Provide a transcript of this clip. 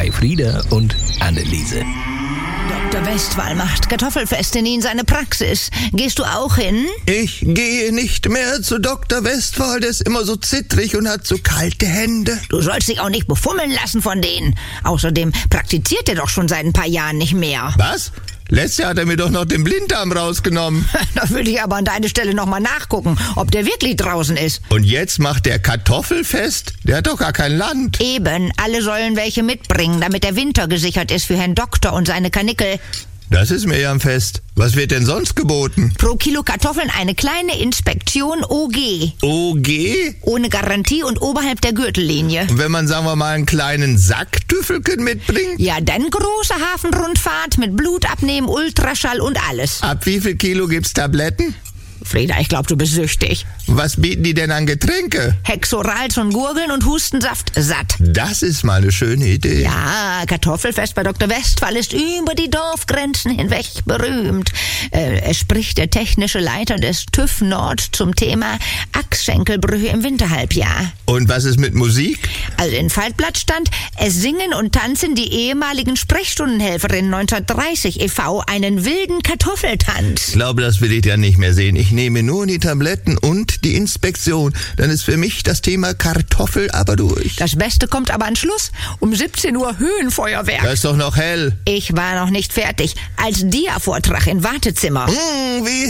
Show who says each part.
Speaker 1: bei Frieda und Anneliese.
Speaker 2: Dr. Westphal macht Kartoffelfeste in seine Praxis. Gehst du auch hin?
Speaker 3: Ich gehe nicht mehr zu Dr. Westphal, der ist immer so zittrig und hat so kalte Hände.
Speaker 2: Du sollst dich auch nicht befummeln lassen von denen. Außerdem praktiziert er doch schon seit ein paar Jahren nicht mehr.
Speaker 3: Was? Letztes Jahr hat er mir doch noch den Blinddarm rausgenommen.
Speaker 2: Da würde ich aber an deiner Stelle nochmal nachgucken, ob der wirklich draußen ist.
Speaker 3: Und jetzt macht der Kartoffelfest? Der hat doch gar kein Land.
Speaker 2: Eben, alle sollen welche mitbringen, damit der Winter gesichert ist für Herrn Doktor und seine Kanickel.
Speaker 3: Das ist mir ja ein Fest. Was wird denn sonst geboten?
Speaker 2: Pro Kilo Kartoffeln eine kleine Inspektion OG.
Speaker 3: OG?
Speaker 2: Ohne Garantie und oberhalb der Gürtellinie.
Speaker 3: Und wenn man, sagen wir mal, einen kleinen Sack Tüffelchen mitbringt?
Speaker 2: Ja, dann große Hafenrundfahrt mit Blutabnehmen, Ultraschall und alles.
Speaker 3: Ab wie viel Kilo gibt's Tabletten?
Speaker 2: Frieda, ich glaube, du bist süchtig.
Speaker 3: Was bieten die denn an Getränke?
Speaker 2: Hexorals und Gurgeln und Hustensaft satt.
Speaker 3: Das ist mal eine schöne Idee.
Speaker 2: Ja, Kartoffelfest bei Dr. Westphal ist über die Dorfgrenzen hinweg berühmt. Es spricht der technische Leiter des TÜV Nord zum Thema Achsschenkelbrüche im Winterhalbjahr.
Speaker 3: Und was ist mit Musik?
Speaker 2: Also in Faltblatt stand, es singen und tanzen die ehemaligen Sprechstundenhelferinnen 1930 e.V. einen wilden Kartoffeltanz.
Speaker 3: Ich glaube, das will ich ja nicht mehr sehen. Ich nehme nur die Tabletten und die Inspektion. Dann ist für mich das Thema Kartoffel aber durch.
Speaker 2: Das Beste kommt aber an Schluss. Um 17 Uhr Höhenfeuerwerk.
Speaker 3: Da ist doch noch hell.
Speaker 2: Ich war noch nicht fertig. Als Dia-Vortrag im Wartezimmer.
Speaker 3: Wie